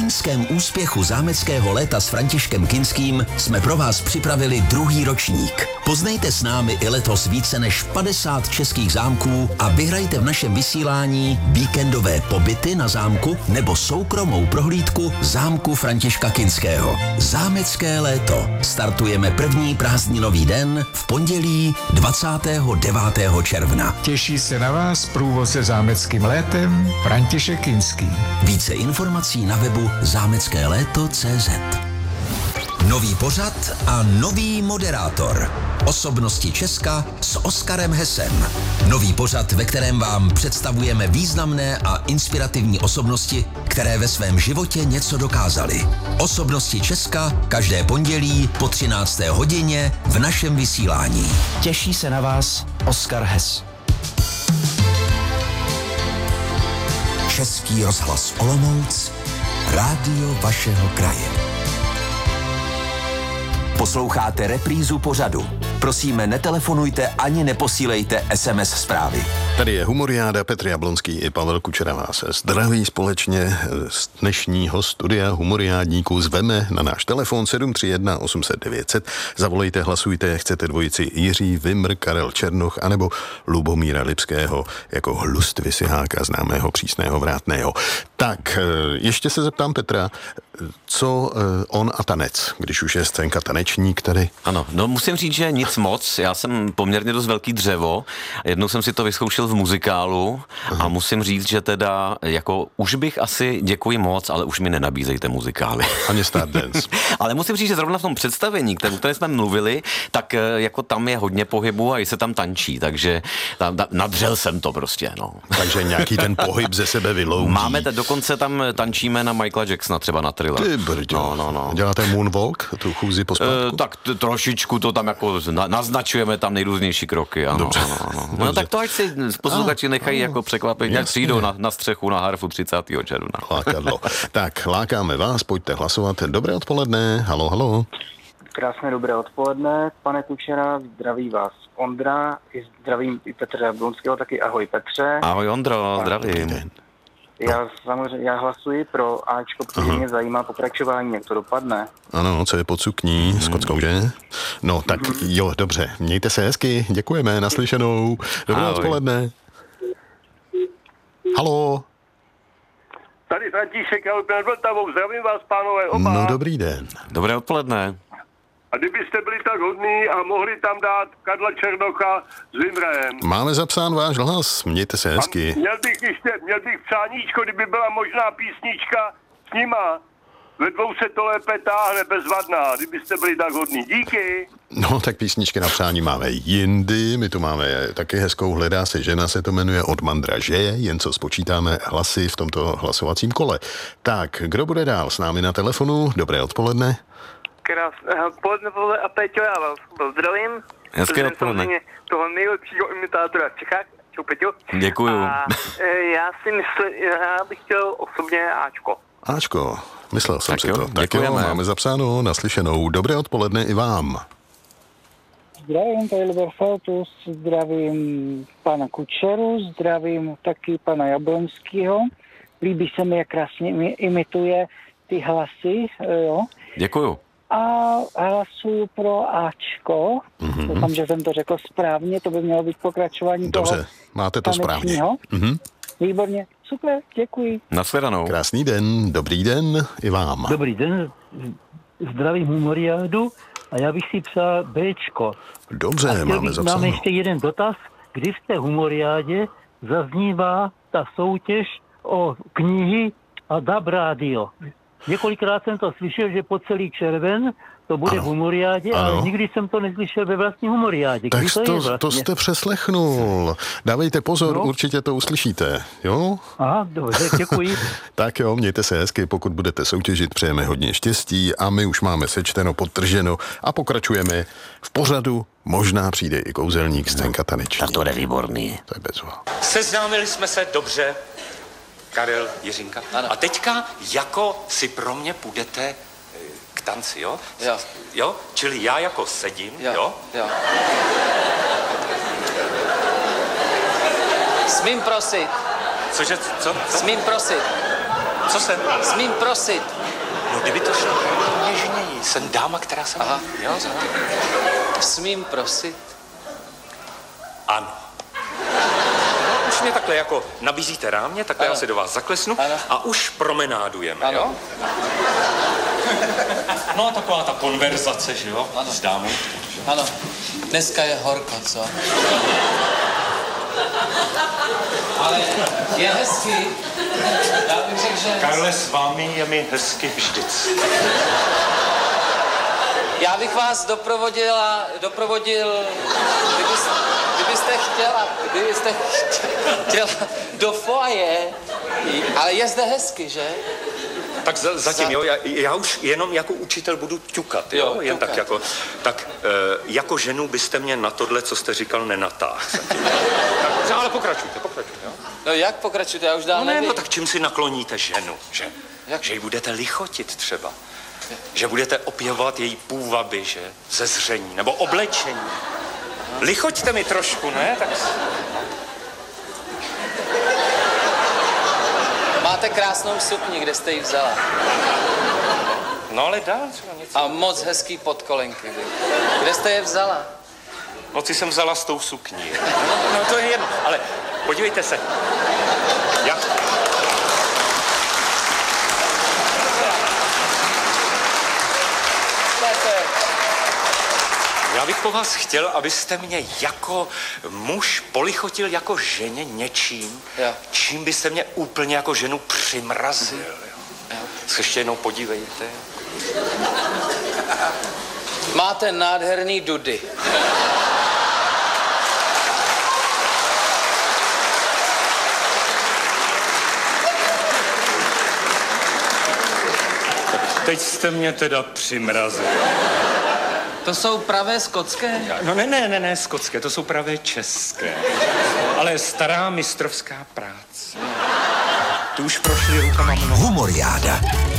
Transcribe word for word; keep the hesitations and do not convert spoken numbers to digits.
loňském úspěchu zámeckého léta s Františkem Kinským jsme pro vás připravili druhý ročník. Poznejte s námi i letos více než padesát českých zámků a vyhrajte v našem vysílání víkendové pobyty na zámku nebo soukromou prohlídku zámku Františka Kinského. Zámecké léto. Startujeme první prázdninový den v pondělí dvacátého devátého června. Těší se na vás průvodce zámeckým létem František Kinský. Více informací na webu zámecké léto tečka cé zet. Nový pořad a nový moderátor. Osobnosti Česka s Oskarem Hesem. Nový pořad, ve kterém vám představujeme významné a inspirativní osobnosti, které ve svém životě něco dokázaly. Osobnosti Česka každé pondělí po třinácté hodině v našem vysílání. Těší se na vás Oskar Hes. Český rozhlas Olomouc, rádio vašeho kraje. Posloucháte reprízu pořadu. Prosíme, netelefonujte ani neposílejte es em es zprávy. Tady je Humoriáda, Petr Jablonský i Pavel Kučera vás zdraví společně z dnešního studia Humoriádníků. Zveme na náš telefon sedm tři jedna osm set devět set. Zavolejte, hlasujte, chcete dvojici Jiří Vymr, Karel Černoch anebo Lubomíra Lipského jako Hlust Vysiháka, známého přísného vrátného. Tak, ještě se zeptám Petra, co on a tanec, když už je scénka tanečník tady? Ano, no musím říct, že nic moc. Já jsem poměrně dost velký dřevo. Jednou jsem si to vyzkoušel v muzikálu Aha. a musím říct, že teda jako už bych asi děkuji moc, ale už mi nenabízejte muzikály. Ani Stardance. Ale musím říct, že zrovna v tom představení, které, které jsme mluvili, tak jako tam je hodně pohybu a i se tam tančí, takže tam, tam, nadřel jsem to prostě, no. Takže nějaký ten pohyb ze sebe vyloudí. Máme, t- dokonce tam tančíme na Michaela Jacksona, třeba na Thriller. Ty brďo. No, no, no. Děláte moonwalk, tu chůzi po spátku? E, tak t- trošičku to tam jako na- naznačujeme tam nejrůznější kroky, ano. Dobře. ano, ano. No tak to ať si posluchači nechají jako překvapit, jak přijdou na, na střechu na harfu třicátého června. Lákadlo. Tak, lákáme vás, pojďte hlasovat. Dobré odpoledne, halo, halo. Krásné dobré odpoledne, pane Kučera, zdraví vás Ondra, i zdravím i Petra Jablonského, taky ahoj Petře. Ahoj Ondro, zdravím. Já samozřejmě, já hlasuji pro Ačko, protože Aha. mě zajímá pokračování, jak to dopadne. Ano, co je pod sukní, hmm. s kockou, že? No, tak hmm. jo, dobře, mějte se hezky, děkujeme, naslyšenou. Dobré Ahoj. odpoledne. Halo. Tady František, já nad Vltavou, zdravím vás, pánové, oba. No, dobrý den. Dobré odpoledne. A kdybyste byli tak hodní a mohli tam dát Karla Černocha s Vymrem. Máme zapsán váš hlas, mějte se hezky. A měl bych ještě, měl bych přáníčko, kdyby byla možná písnička s nima. Ve dvou se to lépe táhne, bezvadná, kdybyste byli tak hodní. Díky. No, tak písničky na přání máme jindy, my tu máme taky hezkou Hledá se žena, se to jmenuje od Mandraže, jen co spočítáme hlasy v tomto hlasovacím kole. Tak, kdo bude dál s námi na telefonu? Dobré odpoledne. Krásné odpoledne, Pavle a Peťo, já vás pozdravím. Hezké odpoledne. Toho nejlepšího imitátora v Čechách. Čau, Peťo. Děkuju. A já si myslím, já bych chtěl osobně Ačko. Ačko, myslel jsem tak si jo, to. Tak jo, máme zapsáno, naslyšenou. Dobré odpoledne i vám. Zdravím, tady Liber Feltus, zdravím pana Kučeru, zdravím taky pana Jablonského. Líbí se mi, jak krásně imituje ty hlasy, jo. Děkuju. A hlasuju pro Ačko. Mm-hmm. Doufám, že jsem to řekl správně, to by mělo být pokračování Dobře, toho máte to správně. Mm-hmm. Výborně, super, děkuji. Nashledanou. Krásný den, dobrý den i vám. Dobrý den, zdravím Humoriádu a já bych si přál Bčko. Dobře, a máme zapsáno. Máme ještě jeden dotaz, kdy v té Humoriádě zaznívá ta soutěž o knihy a D A B rádio. Několikrát jsem to slyšel, že po celý červen to bude ano. v Humoriádě, ano. ale nikdy jsem to neslyšel ve vlastní Humoriádě. Tak to, to, vlastně? to jste přeslechnul. Dávejte pozor, no. určitě to uslyšíte, jo? Aha, dobře, děkuji. Tak jo, mějte se hezky, pokud budete soutěžit, přejeme hodně štěstí a my už máme sečteno, podtrženo a pokračujeme v pořadu. Možná přijde i kouzelník, scénka taneční. Tak to je výborný. To je bezva. Seznámili jsme se dobře, Karel, Jiřinka. Ano. A teďka jako si pro mě půjdete k tanci, jo? Jo. Jo? Čili já jako sedím, jo? Jo. jo. Smím prosit. Cože, co? co? Smím prosit. Co jsem? Smím prosit. No, kdyby to šlo něžněji. Jsem dáma, která se... Aha. Jo, znám. Smím prosit. Ano. No, už mě takhle jako nabízíte rámě, takhle Ano. já si do vás zaklesnu Ano. a už promenádujeme, Ano. jo? No a taková ta konverzace, že jo? Ano. S dámou. Ano, dneska je horko, co? Ale je hezky. Já bych řekl, že... Karle, s vámi je mi hezky vždycky. Já bych vás doprovodila, doprovodil, kdybyste, kdybyste chtěla, kdybyste chtěla do foaje, ale je zde hezky, že? Tak za, zatím, jo, já, já už jenom jako učitel budu ťukat, jo, Jo, jen ťukat. tak jako, tak e, jako ženu byste mě na tohle, co jste říkal, nenatáhl. Tak, ale pokračujte, pokračujte, jo. No jak pokračujete, já už dál No ne, nevím. no tak čím si nakloníte ženu, že? Jak? Že ji budete lichotit třeba. Že budete opěvovat její půvaby, že? Zezření, nebo oblečení. Lichoťte mi trošku, ne? Tak... Máte krásnou sukni, kde jste ji vzala. No ale dál třeba něco. A moc hezký podkolenky. Kde jste je vzala? Noci jsem vzala s tou sukní. No to je jedno, ale podívejte se. Já... Já bych po vás chtěl, abyste mě jako muž polichotil jako ženě něčím, Jo. čím byste mě úplně jako ženu přimrazil. Jo. Se ještě jednou podívejte. Máte nádherný dudy. Teď jste mě teda přimrazil. To jsou pravé skotské? No ne, ne, ne, ne, skotské, to jsou pravé české. Ale stará mistrovská práce. Tu už prošli rukama mnoho. Humoriáda.